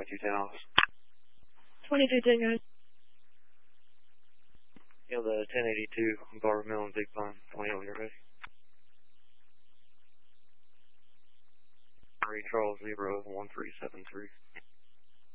2210 office. 2210, guys. Yeah, the 1082 Barber Mill and Big Pine. Tell me when you're ready. Charles 01373.